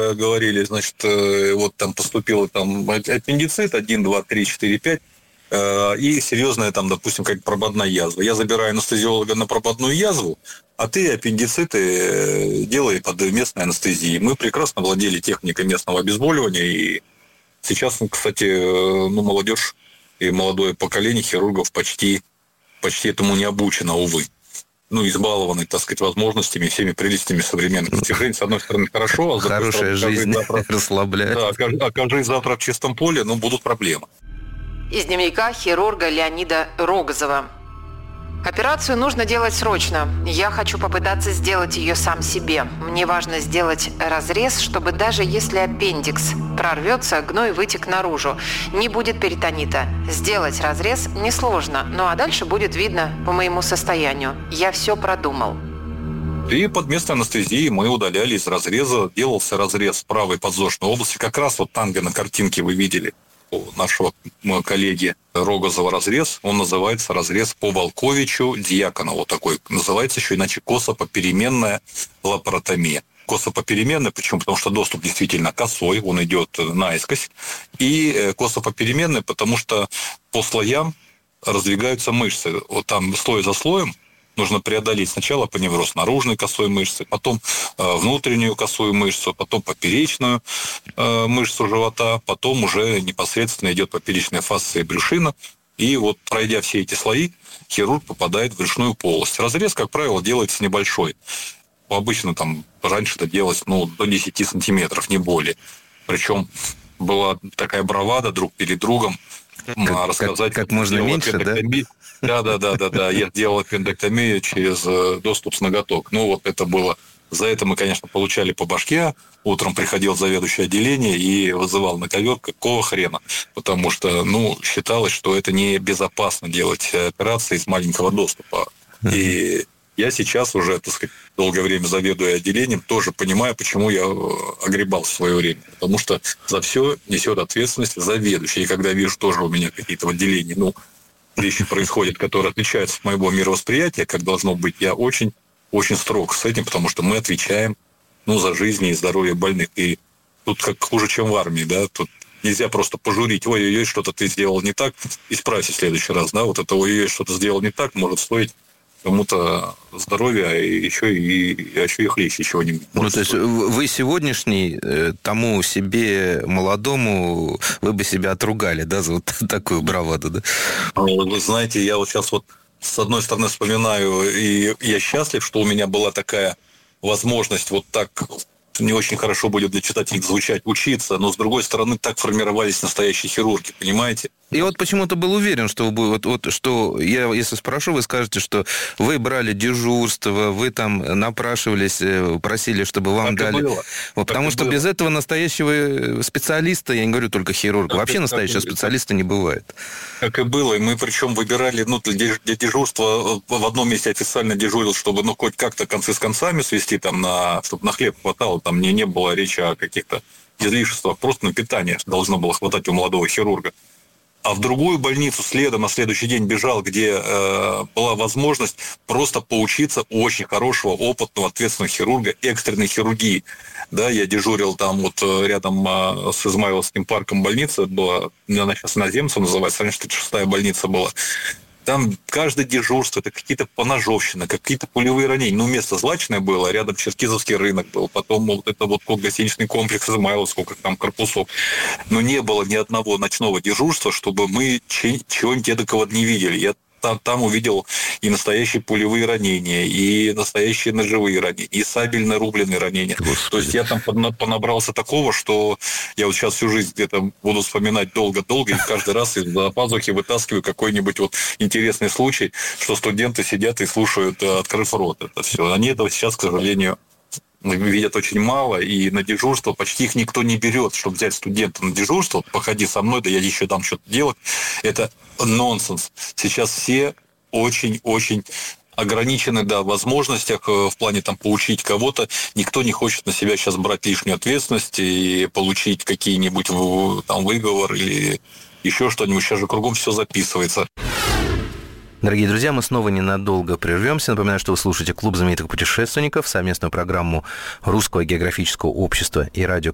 говорили, значит, вот там поступило там аппендицит 1, 2, 3, 4, 5, и серьезная там, допустим, как прободная язва. Я забираю анестезиолога на прободную язву, а ты аппендициты делай под местной анестезией. Мы прекрасно владели техникой местного обезболивания, и сейчас, кстати, молодежь и молодое поколение хирургов почти этому не обучено, увы. Избалованы, так сказать, возможностями, всеми прелестями современных достижений. С одной стороны, хорошо, а с другой хорошая жизнь расслабляет. Да, окажись завтра в чистом поле, будут проблемы. Из дневника хирурга Леонида Рогозова. Операцию нужно делать срочно. Я хочу попытаться сделать ее сам себе. Мне важно сделать разрез, чтобы даже если аппендикс прорвется, гной вытек наружу. Не будет перитонита. Сделать разрез несложно, а дальше будет видно по моему состоянию. Я все продумал. И под местной анестезией мы удаляли из разреза. Делался разрез в правой подвздошной области. Как раз вот танго на картинке вы видели у нашего коллеги Рогозова разрез. Он называется разрез по Волковичу Дьяконову. Такой называется еще иначе косо-попеременная лапаротомия. Косо-попеременная, почему? Потому что доступ действительно косой, он идет наискось. И косо-попеременная, потому что по слоям раздвигаются мышцы. Вот там слой за слоем нужно преодолеть сначала поневроз наружной косой мышцы, потом внутреннюю косую мышцу, потом поперечную мышцу живота, потом уже непосредственно идет поперечная фасция брюшина. И вот пройдя все эти слои, хирург попадает в брюшную полость. Разрез, как правило, делается небольшой. Обычно там раньше это делалось до 10 сантиметров, не более. Причем была такая бравада друг перед другом рассказать, как можно меньше, да? Да. Я делал аппендэктомию через доступ с ноготок. Это было... За это мы, конечно, получали по башке. Утром приходил заведующий отделения и вызывал на ковер, какого хрена. Потому что, считалось, что это небезопасно делать операции из маленького доступа. И я сейчас уже, так сказать, долгое время заведуя отделением, тоже понимаю, почему я огребал в свое время. Потому что за все несет ответственность заведующий. И когда вижу тоже у меня какие-то в отделении, вещи происходят, которые отличаются от моего мировосприятия, как должно быть, я очень строг с этим, потому что мы отвечаем за жизнь и здоровье больных. И тут как хуже, чем в армии, да, тут нельзя просто пожурить, ой-ой-ой, что-то ты сделал не так, исправься в следующий раз, да, вот это ой-ой-ой, что-то сделал не так, может стоить кому-то здоровья, и еще и хлеще чего-нибудь. То есть вы сегодняшний тому себе молодому, вы бы себя отругали, да, за вот такую браваду, да? Вы знаете, я вот сейчас с одной стороны вспоминаю, и я счастлив, что у меня была такая возможность вот так, не очень хорошо будет для читателей звучать, учиться, но с другой стороны так формировались настоящие хирурги, понимаете? Я почему-то был уверен, что вы что я, если спрошу, вы скажете, что вы брали дежурство, вы там напрашивались, просили, чтобы вам так дали. Потому что было. без этого настоящего специалиста, я не говорю только хирурга, вообще настоящего специалиста не бывает. Как и было, и мы причем выбирали, для дежурства в одном месте официально дежурил, чтобы хоть как-то концы с концами свести, чтобы на хлеб хватало, там не было речи о каких-то излишествах, просто на питание должно было хватать у молодого хирурга. А в другую больницу следом на следующий день бежал, где была возможность просто поучиться у очень хорошего, опытного, ответственного хирурга экстренной хирургии. Да, я дежурил там рядом с Измайловским парком больница была, она сейчас иноземцем называется, раньше 36-я больница была. Там каждое дежурство, это какие-то поножовщины, какие-то пулевые ранения. Место злачное было, рядом Черкизовский рынок был, потом гостиничный комплекс Измайлов, сколько там корпусов. Но не было ни одного ночного дежурства, чтобы мы чего-нибудь эдакого не видели. Я там увидел и настоящие пулевые ранения, и настоящие ножевые ранения, и сабельно-рубленые ранения. Господи. То есть я там понабрался такого, что я вот сейчас всю жизнь где-то буду вспоминать долго-долго, и каждый раз из-за пазухи вытаскиваю какой-нибудь интересный случай, что студенты сидят и слушают, открыв рот. Это все. Они этого сейчас, к сожалению, видят очень мало, и на дежурство почти их никто не берет, чтобы взять студента на дежурство, походи со мной, да я еще там что-то делать. Это нонсенс. Сейчас все очень-очень ограничены, в возможностях в плане поучить кого-то. Никто не хочет на себя сейчас брать лишнюю ответственность и получить какие-нибудь выговор или еще что-нибудь. Сейчас же кругом все записывается. Дорогие друзья, мы снова ненадолго прервемся. Напоминаю, что вы слушаете «Клуб знаменитых путешественников», совместную программу Русского географического общества и радио